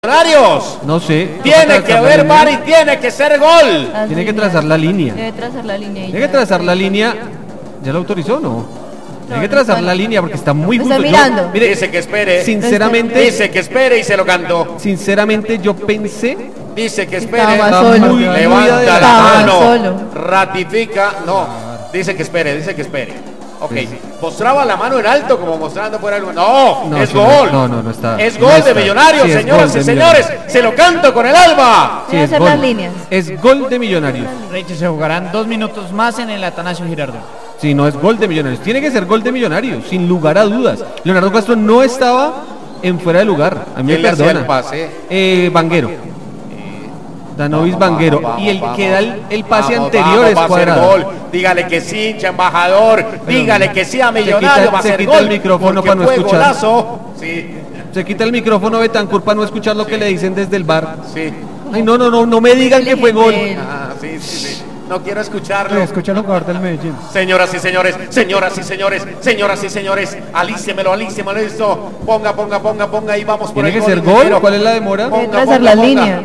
Millonarios. No sé. Tiene que haber VAR y tiene que ser gol. Tiene que trazar la línea. Debe trazar la línea. Tiene que trazar la línea. ¿Ya lo autorizó o no? Tiene que trazar la línea porque está muy Lo justo. está mirando. Mire, dice que espere. Sinceramente, Dice que espere y se lo cantó. sinceramente yo pensé Dice que Estaba espere. solo. muy Levanta la Estaba mano. solo. Ratifica. No. Dice que espere. Dice que espere. Ok. Mostraba la mano en alto como mostrando fuera el. No, No, es sí, gol. no está. Es No gol está. de Millonarios, Sí, es señoras gol de y señores. Millonarios. Se lo canto con el alma. Debe hacer gol. las líneas. Es gol de Millonarios. Richie, se jugarán 2 minutos más en el Atanasio Girardot. Si no es gol de Millonarios, tiene que ser gol de Millonarios, sin lugar a dudas. Leonardo Castro no estaba en fuera de lugar. A mí me ¿Quién le hacía perdona. el pase? Vanguero. Danovis Vamos, Vanguero. vamos, Y el vamos, que da el pase vamos, anterior es va a ser Cuadrado. gol. Dígale que sí, hincha embajador. Dígale que sí a Millonario. Va a se ser quita gol. el micrófono porque para no fue escuchar. golazo. Sí, Se quita el micrófono Betancur para no escuchar lo que le dicen desde el bar. sí. Ay, no me digan que fue gol. Ah, sí. No quiero escucharlo. Escucha el jugador del Medellín. Señoras y señores, señoras y señores, señoras y señores, alícemelo esto. Ponga y vamos por Tiene el que gol. ser gol. ingeniero. ¿Cuál es la demora? Debe Ponga, trazar las ponga. líneas.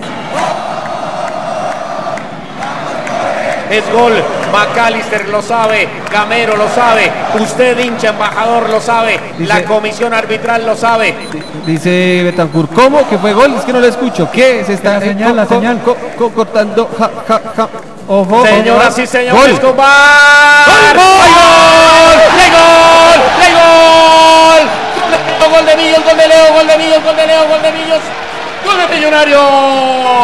Es gol, McAllister lo sabe, Gamero lo sabe, usted hincha embajador lo sabe, Dice- la comisión arbitral lo sabe. Dice Betancur, ¿cómo? ¿Que fue gol? Es que no lo escucho. ¿Qué? Se está La señal, la señal. cortando. Ojo. Señoras y señores, Gol. con VAR. ¡Gol! ¡Hay gol! ¡Hay gol! ¡Hay gol! Gol de Millos, gol de Leo, gol de Millos, gol de Leo, gol de Millos, gol de Millonarios.